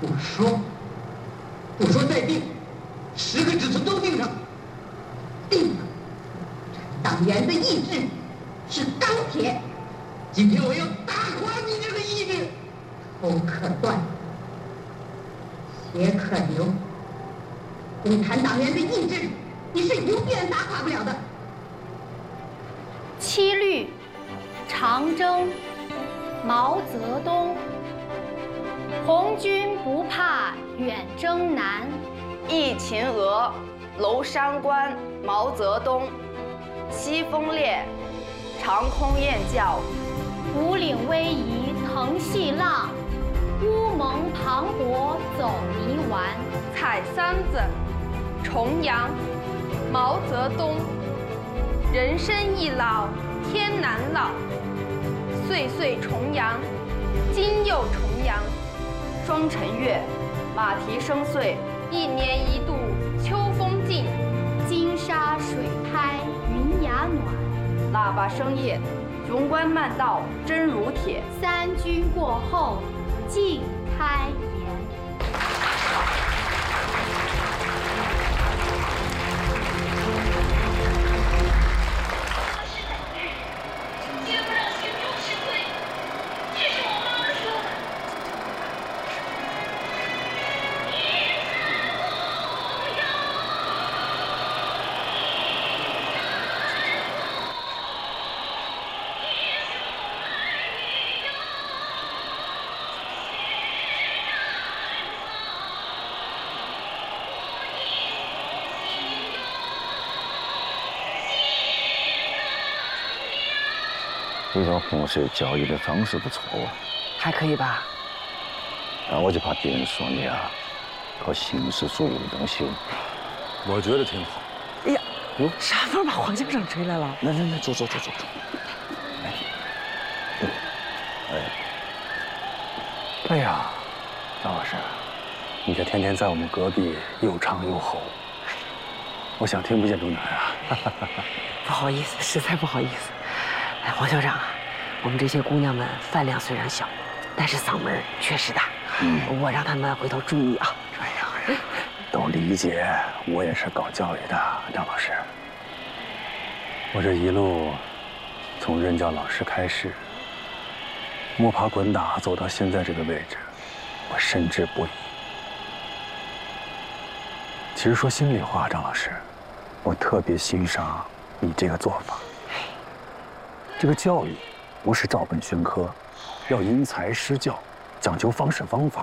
不说，不说再定，10个指头都定上。定了，党员的意志是钢铁。今天我要打垮你这个意志，头可断，血可流。共产党员的意志，你是永远打垮不了的。 七律，长征，毛泽东。红军不怕远征难， 忆秦娥，娄山关，毛泽东。西风烈，长空雁叫。 五岭逶迤腾细浪，乌蒙磅礴走泥丸。 采桑子，重阳，毛泽东。人生易老，天难老。岁岁重阳，今又重阳。双城月，马蹄声碎，1年1度秋风劲。 金沙水拍云崖暖， 喇叭声夜，雄关漫道真如铁。 三军过后尽开颜。 这种红色教育的方式不错啊， 还可以吧？ 但我就怕别人说你啊，搞形式主义的东西。 我觉得挺好。 哎呀，啥风把黄先生吹来了？ 来，坐。哎呀，张老师，你这天天在我们隔壁又唱又吼，我想听不见都难啊。 不好意思，实在不好意思。哎，黄校长啊，我们这些姑娘们饭量虽然小，但是嗓门确实大。我让他们回头注意啊。 哎呀，都理解，我也是搞教育的，张老师。我这一路从任教老师开始，摸爬滚打走到现在这个位置，我深知不易。其实说心里话，张老师，我特别欣赏你这个做法。这个教育不是照本宣科，要因材施教，讲究方式方法。